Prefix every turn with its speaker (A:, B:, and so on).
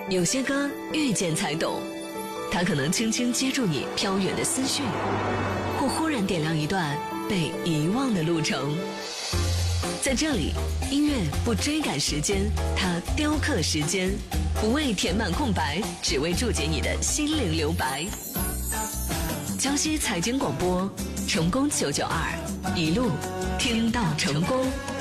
A: 有些歌遇见才懂，它可能轻轻接住你飘远的思绪，或忽然点亮一段被遗忘的路程。在这里，音乐不追赶时间，它雕刻时间，不为填满空白，只为注解你的心灵留白。江西财经广播，成功992，一路听到成功。